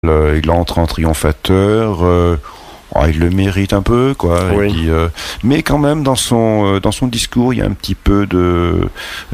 Il entre en triomphateur. Il le mérite un peu, quoi. Oui. Il dit, mais quand même, dans son discours, il y a un petit peu de,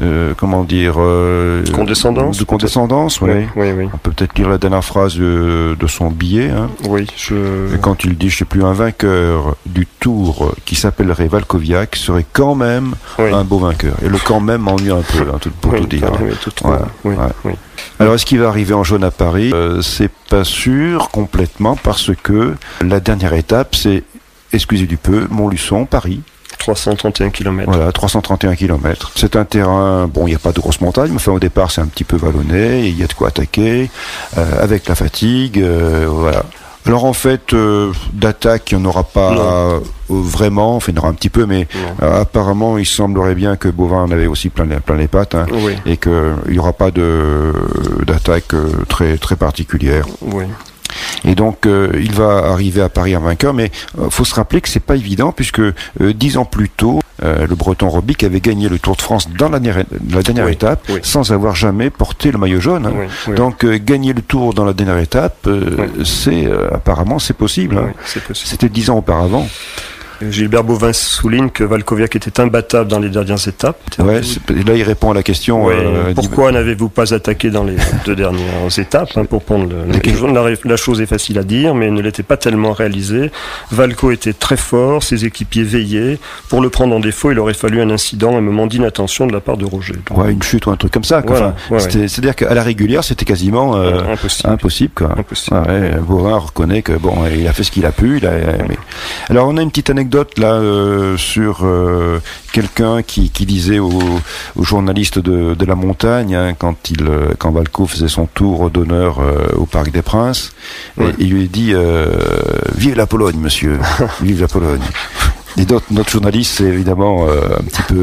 condescendance. De condescendance, oui. Oui. On peut peut-être lire la dernière phrase de son billet. Hein. Oui, Et quand il dit, je sais plus, un vainqueur du Tour qui s'appellerait Valkoviak serait quand même un beau vainqueur. Et le quand même m'ennuie un peu, hein, pour tout dire. Oui. Alors, est-ce qu'il va arriver en jaune à Paris ? C'est pas sûr complètement parce que la dernière étape, c'est, excusez du peu, Montluçon, Paris. 331 km. Voilà, 331 km. C'est un terrain, il n'y a pas de grosses montagnes, mais enfin, au départ, c'est un petit peu vallonné, il y a de quoi attaquer, avec la fatigue, voilà. Alors en fait, d'attaque, il n'y en aura pas vraiment, enfin il y en aura un petit peu, mais apparemment il semblerait bien que Bovin en avait aussi plein les pattes, hein, et qu'il n'y aura pas d'attaque très, très particulière. Oui. Et donc il va arriver à Paris en vainqueur, mais faut se rappeler que c'est pas évident puisque 10 ans plus tôt, le Breton Robic avait gagné le Tour de France dans la dernière étape, sans avoir jamais porté le maillot jaune. Hein. Donc gagner le Tour dans la dernière étape, apparemment c'est possible. Hein. C'est possible. C'était 10 ans auparavant. Gilbert Bovin souligne que Valkoviak était imbattable dans les dernières étapes. Ouais, là il répond à la question. Pourquoi n'avez-vous pas attaqué dans les 2 dernières étapes, hein, pour prendre la chose est facile à dire, mais ne l'était pas tellement réalisée. Valco était très fort, ses équipiers veillaient. Pour le prendre en défaut, il aurait fallu un incident, un moment d'inattention de la part de Roger. Donc, une chute ou un truc comme ça. Quoi. C'est-à-dire qu'à la régulière, c'était quasiment impossible. Quoi. Bovin reconnaît que il a fait ce qu'il a pu. Alors on a une petite anecdote là sur quelqu'un qui disait aux journalistes de la montagne, hein, quand Valco faisait son tour d'honneur au Parc des Princes, il lui dit vive la Pologne, monsieur, vive la Pologne. Et notre journaliste c'est évidemment un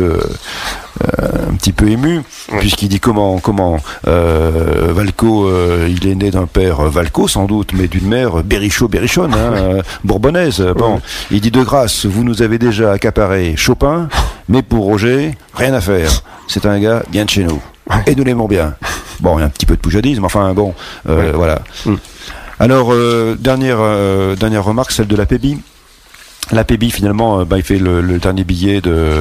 petit peu ému, puisqu'il dit comment Valco, il est né d'un père Valco sans doute, mais d'une mère berrichonne, hein, bourbonnaise. Il dit de grâce, vous nous avez déjà accaparé Chopin, mais pour Roger, rien à faire. C'est un gars bien de chez nous. Et nous l'aimons bien. Il y a un petit peu de poujadisme, enfin voilà. Alors, dernière remarque, celle de la Pébi. La Pébi finalement, il fait le dernier billet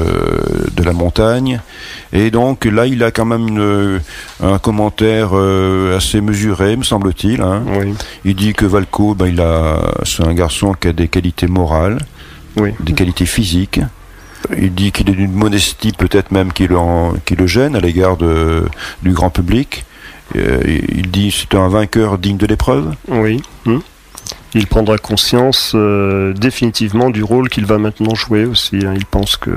de la montagne, et donc là il a quand même un commentaire assez mesuré, me semble-t-il. Hein. Il dit que Valco, c'est un garçon qui a des qualités morales, des qualités physiques. Il dit qu'il est d'une modestie peut-être même qui le gêne à l'égard du grand public. Il dit c'est un vainqueur digne de l'épreuve. Oui. Il prendra conscience définitivement du rôle qu'il va maintenant jouer aussi. Hein. Il pense que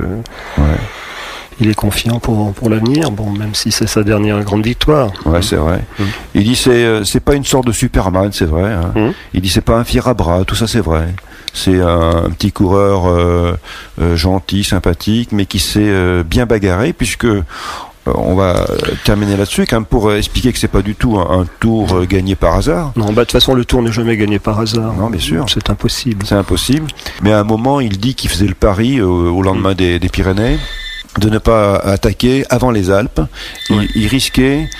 il est confiant pour l'avenir, même si c'est sa dernière grande victoire. Ouais, c'est vrai. Il dit c'est pas une sorte de Superman, c'est vrai. Hein. Il dit c'est pas un fier à bras, tout ça c'est vrai. C'est un petit coureur gentil, sympathique, mais qui s'est bien bagarré, puisque on va terminer là-dessus quand même pour expliquer que c'est pas du tout un tour gagné par hasard. Non, de toute façon le tour n'est jamais gagné par hasard. Non, bien sûr. C'est impossible. C'est impossible. Mais à un moment, il dit qu'il faisait le pari au lendemain des Pyrénées de ne pas attaquer avant les Alpes. Il risquait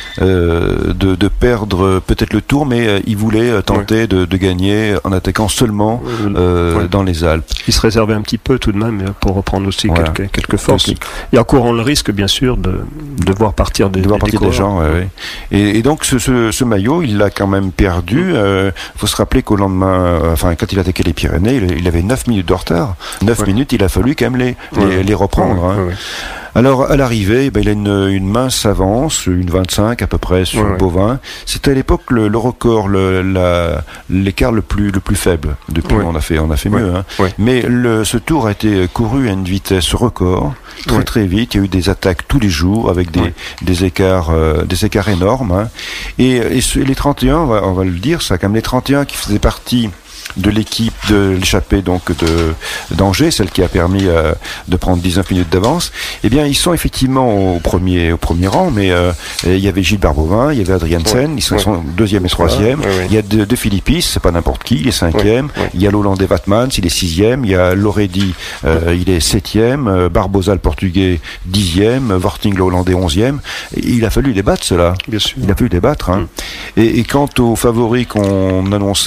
de perdre peut-être le tour, mais il voulait tenter de gagner en attaquant seulement dans les Alpes. Il se réservait un petit peu tout de même pour reprendre aussi quelques forces. Et en courant le risque, bien sûr, de voir partir des gens. Et donc ce maillot, il l'a quand même perdu. Faut se rappeler qu'au lendemain, quand il attaquait les Pyrénées, il avait 9 minutes de retard. 9 minutes, il a fallu quand même les reprendre. Hein. Alors à l'arrivée, il a une mince avance, une 25 à peu près sur Bovin. C'était à l'époque le record, l'écart le plus faible. Depuis on a fait mieux. Hein. Mais ce tour a été couru à une vitesse record, très très vite. Il y a eu des attaques tous les jours avec des écarts énormes. Hein. Et les 31, on va le dire, ça quand même les 31 qui faisaient partie de l'équipe de l'échappée donc d'Angers, celle qui a permis de prendre 19 minutes d'avance. Eh bien, ils sont effectivement au premier rang, mais il y avait Gilles Barbovin, il y avait Adriansen, ils sont deuxième et troisième. Il y a de Philippis, c'est pas n'importe qui, il est cinquième. Il y a l'Hollandais Vatmans, il est sixième. Il y a Loredi, il est septième. Barbosa, le Portugais, 10e. Vorting, le Hollandais, 11e. Il a fallu les battre, ceux-là. Bien sûr. Il a fallu les battre. Hein. Et quant aux favoris qu'on annonçait